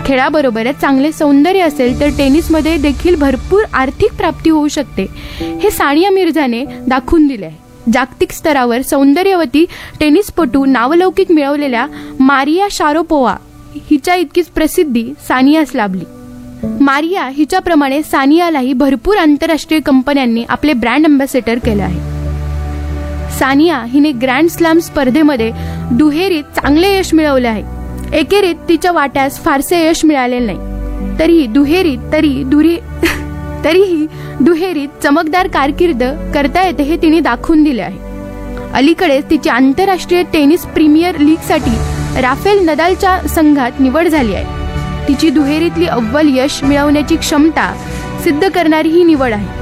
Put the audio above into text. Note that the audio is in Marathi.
खेळाबरोबरच चांगले सौंदर्य असेल तर टेनिसमध्ये देखील भरपूर आर्थिक प्राप्ती होऊ शकते, हे सानिया मिर्झाने दाखवून दिले आहे. जागतिक स्तरावर सौंदर्यवती टेनिसपटू नावलौकिक मिळवलेल्या मारिया शारापोव्हा हिच्या इतकीच प्रसिद्धी सानियास लाभली. मारिया हिच्याप्रमाणे सानियालाही भरपूर आंतरराष्ट्रीय कंपन्यांनी आपले ब्रँड अँबॅसेडर केले आहे. सानिया हिने ग्रँड स्लॅम स्पर्धेमध्ये दुहेरीत चांगले यश मिळवले आहे. एकेरीत तिच्या वाट्यास फारसे यश मिळाले नाही, तरीही दुहेरीत चमकदार कारकीर्द करता येते हे तिने दाखवून दिले आहे. अलीकडेच तिची आंतरराष्ट्रीय टेनिस प्रीमियर लीगसाठी राफेल नदालच्या संघात निवड झाली आहे. तिची दुहेरीतली अव्वल यश मिळवण्याची क्षमता सिद्ध करणारी ही निवड आहे.